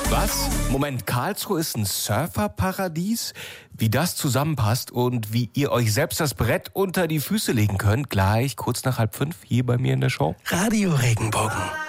Was? Moment, Karlsruhe ist ein Surferparadies? Wie das zusammenpasst und wie ihr euch selbst das Brett unter die Füße legen könnt, gleich kurz nach 4:30 hier bei mir in der Show. Radio Regenbogen.